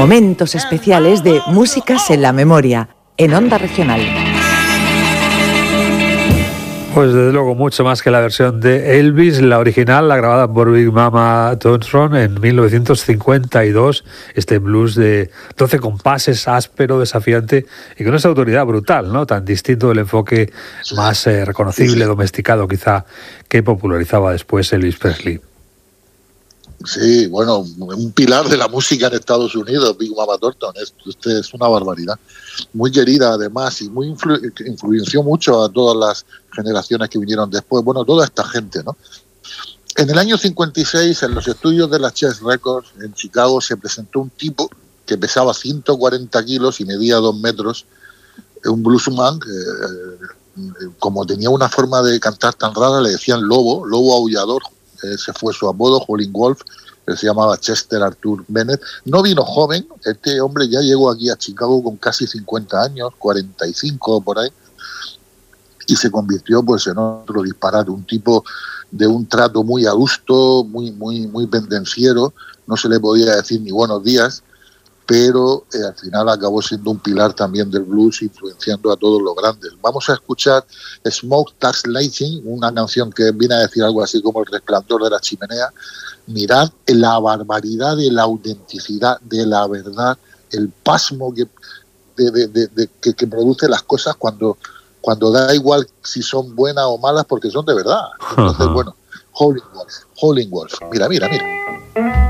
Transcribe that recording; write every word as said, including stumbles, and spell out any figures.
Momentos especiales de Músicas en la Memoria, en Onda Regional. Pues desde luego mucho más que la versión de Elvis, la original, la grabada por Big Mama Thornton en mil novecientos cincuenta y dos, este blues de doce compases, áspero, desafiante y con esa autoridad brutal, ¿no? Tan distinto del enfoque Sí. más eh, reconocible, Sí, sí. domesticado quizá, que popularizaba después Elvis Presley. Sí, bueno, un pilar de la música en Estados Unidos, Big Mama Thornton, es, este es una barbaridad. Muy querida además y muy influ- influenció mucho a todas las generaciones que vinieron después, bueno, toda esta gente, ¿no? En el año cincuenta y seis, en los estudios de la Chess Records en Chicago, se presentó un tipo que pesaba ciento cuarenta kilos y medía dos metros, un bluesman, eh, como tenía una forma de cantar tan rara, le decían Lobo, Lobo Aullador. Ese fue su apodo, Howlin' Wolf. Él se llamaba Chester Arthur Bennett. No vino joven, este hombre ya llegó aquí a Chicago con casi cincuenta años, cuarenta y cinco por ahí, y se convirtió pues en otro disparate, un tipo de un trato muy adusto, muy, muy, muy pendenciero, no se le podía decir ni buenos días, pero eh, al final acabó siendo un pilar también del blues, influenciando a todos los grandes. Vamos a escuchar Smoke Starts Lightning, una canción que viene a decir algo así como El resplandor de la chimenea. Mirad la barbaridad de la autenticidad, de la verdad, el pasmo que, de, de, de, de, que, que produce las cosas cuando, cuando da igual si son buenas o malas, porque son de verdad. Entonces, bueno, Howlin' Wolf, Howlin' Wolf, mira, mira, mira.